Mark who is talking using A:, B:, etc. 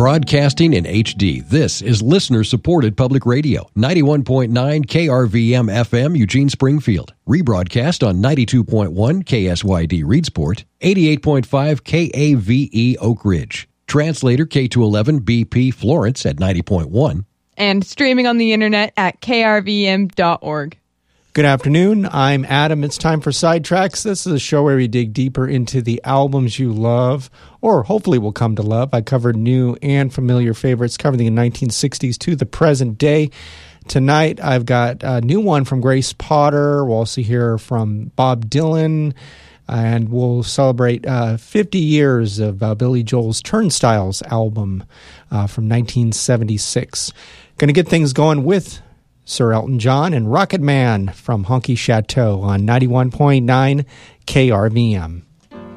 A: Broadcasting in HD, this is listener-supported public radio. 91.9 KRVM FM, Eugene, Springfield. Rebroadcast on 92.1 KSYD, Reedsport. 88.5 KAVE, Oak Ridge. Translator K211 BP, Florence at 90.1.
B: And streaming on the internet at krvm.org.
C: Good afternoon. I'm Adam. It's time for Sidetracks. This is a show where we dig deeper into the albums you love, or hopefully will come to love. I covered new and familiar favorites covering the 1960s to the present day. Tonight, I've got a new one from Grace Potter. We'll also hear from Bob Dylan, and we'll celebrate 50 years of Billy Joel's Turnstiles album from 1976. Going to get things going with Sir Elton John and Rocket Man from Honky Chateau on 91.9 KRVM.